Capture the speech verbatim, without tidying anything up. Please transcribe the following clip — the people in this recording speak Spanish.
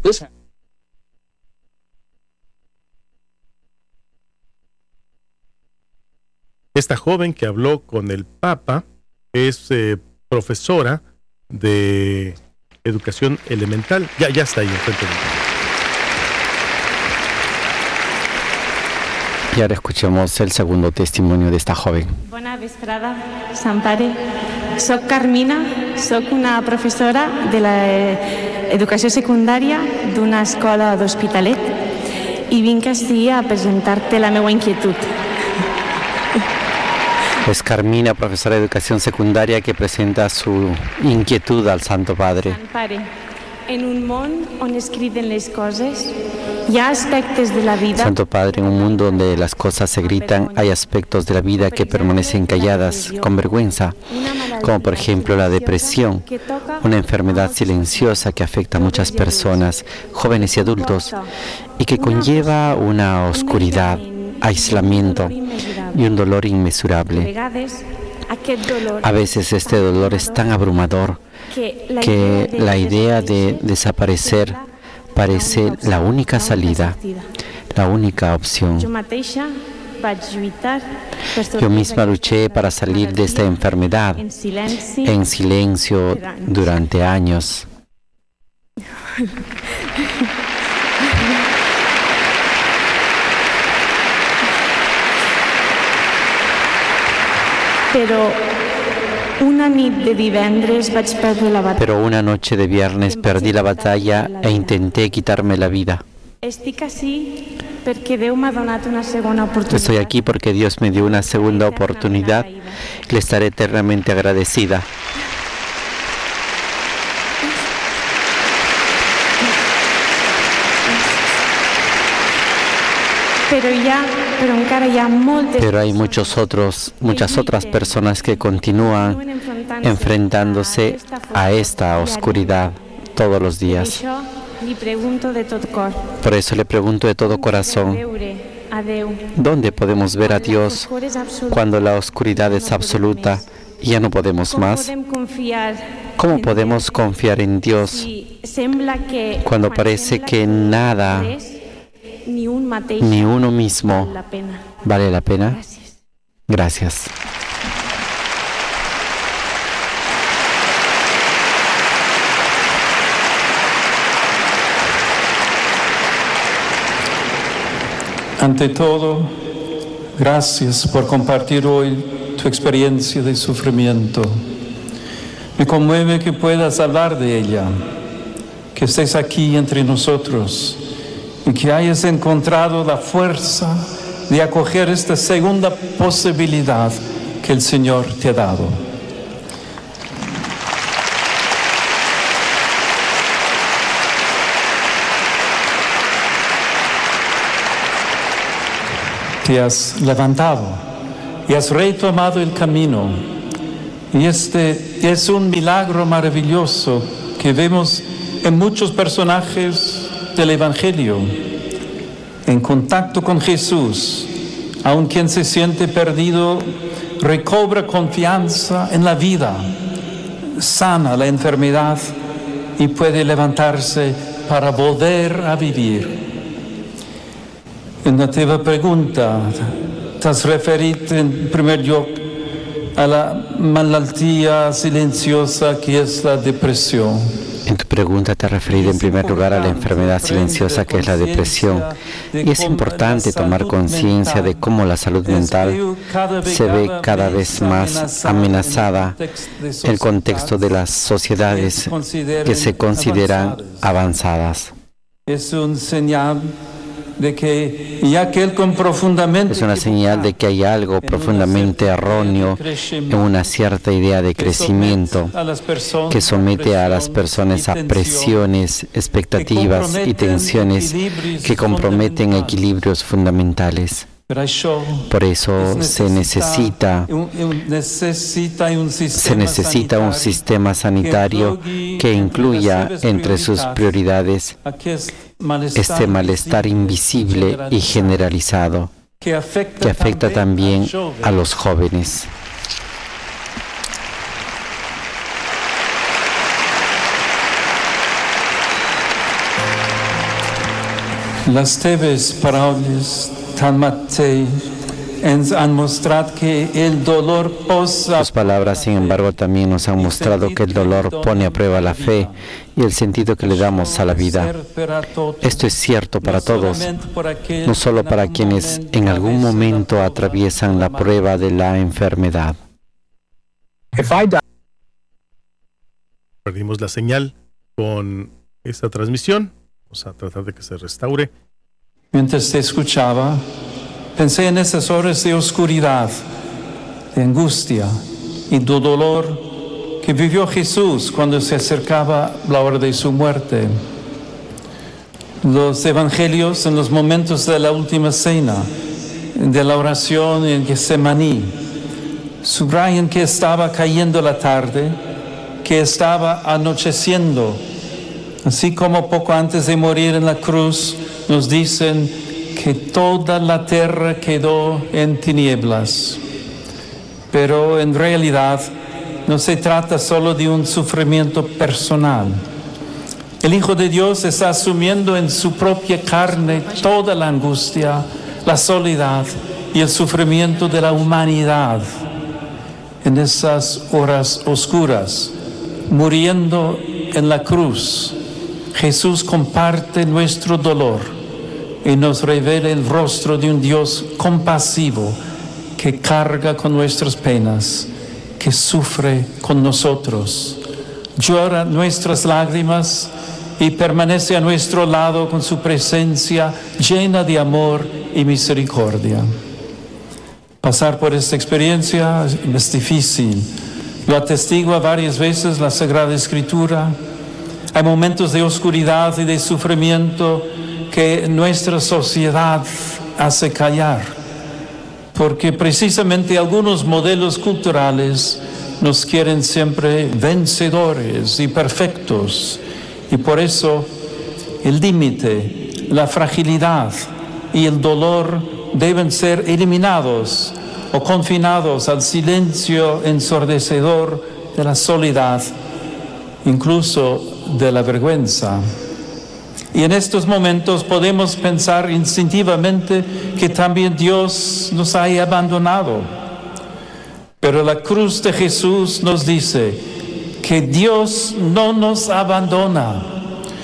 This Esta joven que habló con el Papa es eh, profesora de educación elemental. Ya, ya está ahí enfrente de mí. Y ahora escuchemos el segundo testimonio de esta joven. Bona vesprada, Sant Pare. Soc Carmina, soc una professora de l'educació secundària d'una escola d'Hospitalet i vinc així a presentar-te la meva inquietud. Es Carmina, profesora de educación secundaria, que presenta su inquietud al Santo Padre. Sant Pare, en un món on es criden les coses, hi ha aspectes de la vida... Santo Padre, en un mundo donde las cosas se gritan, hay aspectos de la vida que permanecen calladas, con vergüenza, como por ejemplo la depresión, una enfermedad silenciosa que afecta a muchas personas, jóvenes y adultos, y que conlleva una oscuridad, aislamiento y un dolor inmesurable. A veces este dolor es tan abrumador que la idea de desaparecer parece la única salida, la única opción. Yo misma luché para salir de esta enfermedad en silencio durante años. Pero una nit de divendres vaig perdre la batalla. Pero una noche de viernes perdí la batalla e intenté quitarme la vida. Estic així perquè Déu m'ha donat una segona oportunitat. Estoy aquí porque Dios me dio una segunda oportunidad y le estaré eternamente agradecida. Pero ya, pero encara hi ha moltes Pero hay muchos otros, muchas otras personas que continúan enfrentándose a esta oscuridad todos los días. Por eso le pregunto de todo corazón, ¿dónde podemos ver a Dios cuando la oscuridad es absoluta y ya no podemos más? ¿Cómo podemos confiar en Dios cuando parece que nada, ni uno mismo, vale la pena? Gracias. Ante todo, gracias por compartir hoy tu experiencia de sufrimiento. Me conmueve que puedas hablar de ella, que estés aquí entre nosotros y que hayas encontrado la fuerza de acoger esta segunda posibilidad que el Señor te ha dado. Te has levantado y has retomado el camino. Y este es un milagro maravilloso que vemos en muchos personajes del Evangelio. En contacto con Jesús, aun quien se siente perdido, recobra confianza en la vida, sana la enfermedad y puede levantarse para volver a vivir. En la teva pregunta, t'has referit en primer lloc a la malaltia silenciosa que es la depresión. En tu pregunta te has referido en primer lugar a la enfermedad silenciosa que es la depresión. Y es importante tomar conciencia de cómo la salud mental se ve cada vez más amenazada en el contexto de las sociedades que se consideran avanzadas. Es un señal de que ya que él con profundamente es una señal de que hay algo profundamente erróneo en una cierta idea de crecimiento que somete a las personas a presiones, expectativas y tensiones que comprometen equilibrios fundamentales. Por eso se necesita, se necesita un sistema sanitario que incluya entre sus prioridades este malestar invisible y generalizado que afecta también a los jóvenes. Les teves paraules tanmateix ens han mostrado que el dolor posa. Sus palabras, sin embargo, también nos han mostrado que el dolor pone a prueba la fe y el sentido que le damos a la vida. Esto es cierto para todos, no solo para quienes en algún momento atraviesan la prueba de la enfermedad. Perdimos la señal con esta transmisión. Vamos a tratar de que se restaure. Mientras te escuchaba, pensé en esas horas de oscuridad, de angustia y de dolor que vivió Jesús cuando se acercaba la hora de su muerte. Los evangelios en los momentos de la última cena, de la oración en Getsemaní, subrayan que estaba cayendo la tarde, que estaba anocheciendo, así como poco antes de morir en la cruz nos dicen que toda la tierra quedó en tinieblas. Pero en realidad no se trata solo de un sufrimiento personal. El Hijo de Dios está asumiendo en su propia carne toda la angustia, la soledad y el sufrimiento de la humanidad. En esas horas oscuras, muriendo en la cruz, Jesús comparte nuestro dolor y nos revela el rostro de un Dios compasivo que carga con nuestras penas, que sufre con nosotros, llora nuestras lágrimas y permanece a nuestro lado con su presencia llena de amor y misericordia. Pasar por esta experiencia es difícil. Lo atestigua varias veces la Sagrada Escritura. Hay momentos de oscuridad y de sufrimiento que nuestra sociedad hace callar, porque precisamente algunos modelos culturales nos quieren siempre vencedores y perfectos, y por eso el límite, la fragilidad y el dolor deben ser eliminados o confinados al silencio ensordecedor de la soledad, incluso de la vergüenza. Y en estos momentos podemos pensar instintivamente que también Dios nos haya abandonado. Pero la cruz de Jesús nos dice que Dios no nos abandona.